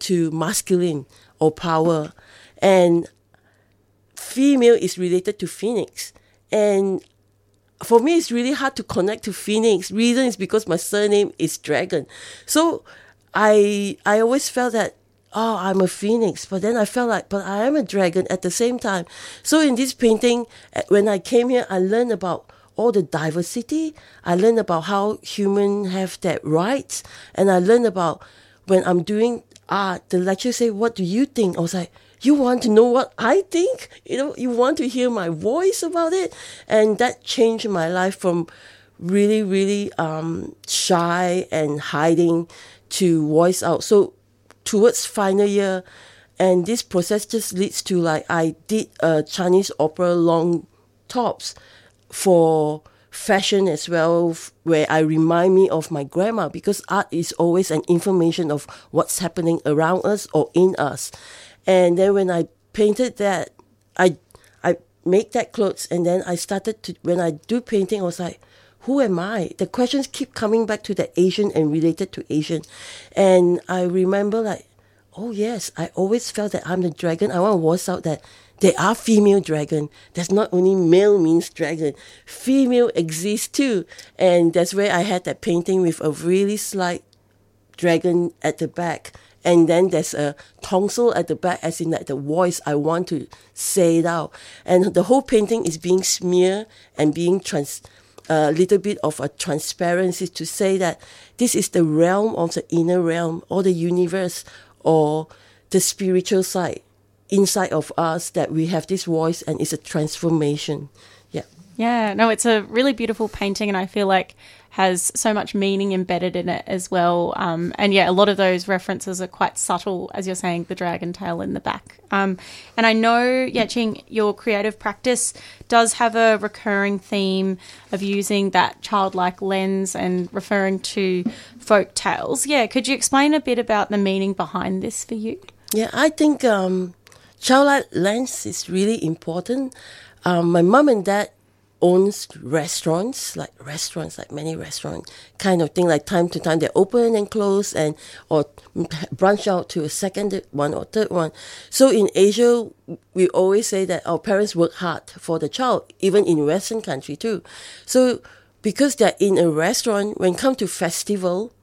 to masculine or power, and female is related to phoenix. And for me, it's really hard to connect to phoenix. Reason is because my surname is dragon. So I always felt that, oh, I'm a phoenix, but then I felt like, but I am a dragon at the same time. So in this painting, when I came here, I learned about all the diversity. I learned about how humans have that rights. And I learned about when I'm doing art, the lecturer say, what do you think? I was like, you want to know what I think? You want to hear my voice about it? And that changed my life from really, really shy and hiding to voice out. So towards final year, and this process just leads to, like, I did a Chinese opera long tops for fashion as well, where I remind me of my grandma, because art is always an information of what's happening around us or in us. And then when I painted that, I made that clothes, and then I started to, when I do painting, I was like, who am I? The questions keep coming back to the Asian and related to Asian. And I remember, like, oh yes, I always felt that I'm the dragon. I want to voice out that there are female dragon. That's not only male means dragon. Female exists too. And that's where I had that painting with a really slight dragon at the back. And then there's a tonsil at the back, as in like the voice I want to say it out. And the whole painting is being smeared and being a little bit of a transparency to say that this is the realm of the inner realm, or the universe, or the spiritual side inside of us, that we have this voice, and it's a transformation. Yeah, no, it's a really beautiful painting, and I feel like has so much meaning embedded in it as well. And yeah, a lot of those references are quite subtle, as you're saying, the dragon tail in the back. And I know, Yeh-Ching, your creative practice does have a recurring theme of using that childlike lens and referring to folk tales. Yeah, could you explain a bit about the meaning behind this for you? Yeah, I think childlike lens is really important. My mom and dad owns restaurants, like many restaurants, kind of thing, like time to time they open and close, and or branch out to a second one or third one. So in Asia, we always say that our parents work hard for the child, even in Western country too. So because they're in a restaurant, when come to festival,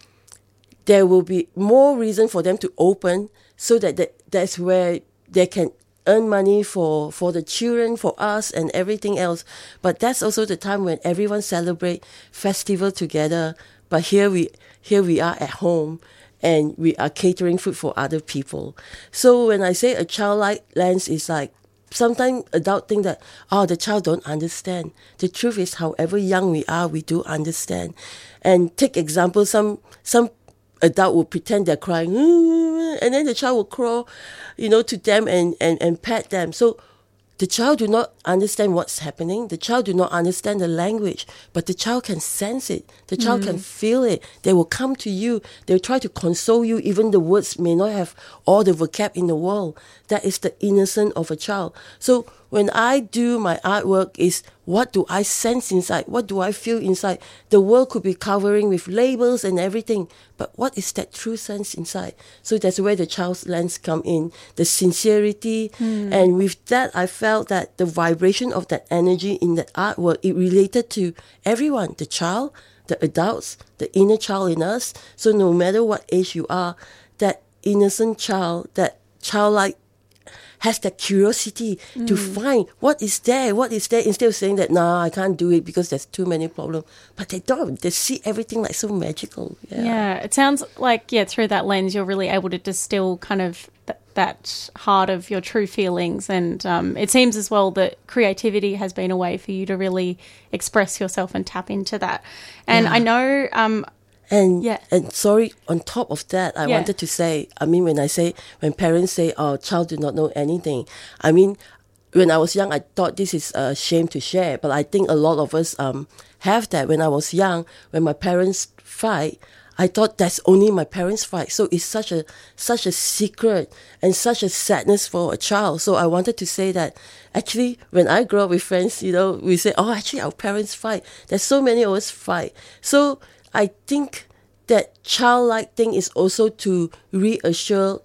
there will be more reason for them to open, so that that's where they can earn money for the children, for us, and everything else. But that's also the time when everyone celebrate festival together. But here we are at home, and we are catering food for other people. So when I say a childlike lens, is like, sometimes adults think that, the child don't understand. The truth is, however young we are, we do understand. And take example, some adult will pretend they're crying, and then the child will crawl, to them and pet them. So the child do not understand what's happening. The child do not understand the language, but the child can sense it. The child can feel it. They will come to you. They will try to console you. Even the words may not have all the vocab in the world. That is the innocence of a child. So when I do my artwork, is what do I sense inside? What do I feel inside? The world could be covering with labels and everything, but what is that true sense inside? So that's where the child's lens come in, the sincerity. And with that, I felt that the vibration of that energy in that artwork, it related to everyone, the child, the adults, the inner child in us. So no matter what age you are, that innocent child, that childlike, has that curiosity to find what is there, instead of saying that, nah, I can't do it because there's too many problems. But they don't. They see everything like so magical. Yeah, it sounds like, through that lens, you're really able to distill kind of that heart of your true feelings. And it seems as well that creativity has been a way for you to really express yourself and tap into that. And I know... And sorry, on top of that, I wanted to say, when parents say, child do not know anything, when I was young, I thought this is a shame to share, but I think a lot of us have that. When I was young, when my parents fight, I thought that's only my parents fight. So it's such a secret and such a sadness for a child. So I wanted to say that actually, when I grow up with friends, we say, actually our parents fight. There's so many of us fight. So I think that childlike thing is also to reassure